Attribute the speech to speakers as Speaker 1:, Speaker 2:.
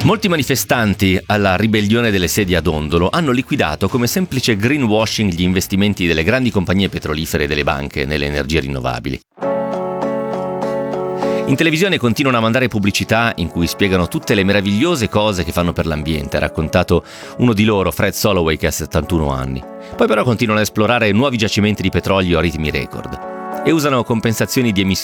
Speaker 1: Molti manifestanti alla ribellione delle sedie ad Ondolo hanno liquidato come semplice greenwashing gli investimenti delle grandi compagnie petrolifere e delle banche nelle energie rinnovabili. In televisione continuano a mandare pubblicità in cui spiegano tutte le meravigliose cose che fanno per l'ambiente, ha raccontato uno di loro, Fred Soloway, che ha 71 anni. Poi però continuano a esplorare nuovi giacimenti di petrolio a ritmi record e usano compensazioni di emissioni